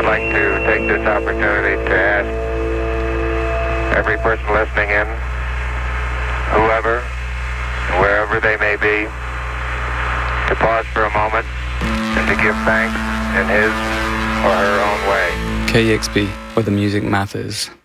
like to take this opportunity to ask every person listening in, whoever, wherever they may be, to pause for a moment and to give thanks in his or her own way. KEXP, where the music matters.